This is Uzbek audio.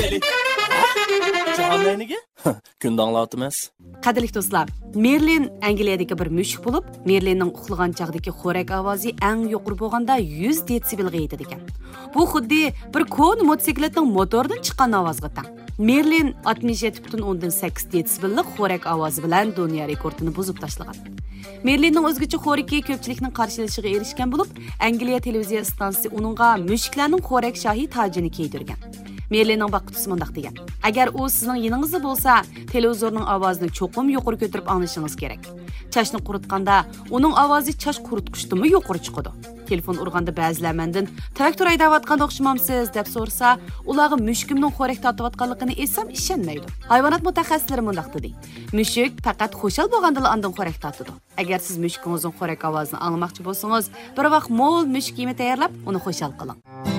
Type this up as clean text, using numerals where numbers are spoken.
Canlarınıge? Gün dağlatımız. Qadrli do'stlar, Merlin Angliyadagi bir mushuk bo'lib, Merlinning uxlagan chaqdagi xo'rak ovozi eng yuqori bo'lganda 100 desibelga yetadi ekan. Bu xuddi bir kon motosikletning motoridan chiqqan ovozga teng. Merlin 67.8 desibellik xo'rak ovozi bilan dunyo rekordini buzib tashlagan. Merlinning o'zgacha xo'raki ko'pchilikning qarshilashiga erishgan bo'lib, Angliya televiziya stansiyasi uningga mushuklarning xo'rak shohi tojini kiydirgan. Merlinning baqquchisi mundaq degan: agar u sizning yiningizda bo'lsa, televizorning ovozini cho'qim yuqori ko'tarib anglashingiz kerak. Chashni quritganda uning ovozi chash quritqichdimi yuqori chiqadi. Telefon urganda ba'zilar mendan traktor haydayotganda o'xshamamsiz deb so'rsa, ularga mushukimning xo'rak tortayotganligini etsam ishonmaydi. Hayvonot mutaxassislari mundaq dedi: mushuk faqat xushal bo'lganda ondan xo'rak tortadi. Agar siz mushukingizning xo'rak ovozini anglamoqchi bo'lsangiz, bir vaqt mo'l mushuk yemi tayyorlab, uni xushal qiling.